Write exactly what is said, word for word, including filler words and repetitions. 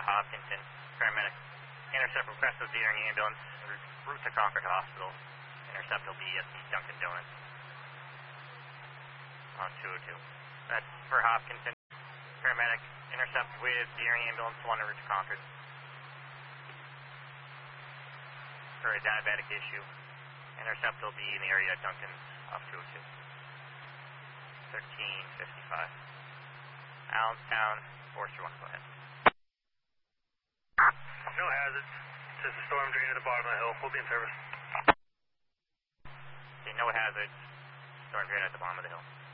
Hopkinton. Paramedic. Intercept request of Deering ambulance. Route to Concord Hospital. Intercept will be at the Dunkin' Donuts. On two oh two. That's for Hopkinton. Paramedic. Intercept with Deering ambulance. One route to Concord. For a diabetic issue. Intercept will be in the area at Dunkin's off two oh two. thirteen fifty-five. Allenstown, Forster one, go ahead. No hazards. Just a storm drain at the bottom of the hill. We'll be in service. Okay, no hazards. Storm drain at the bottom of the hill.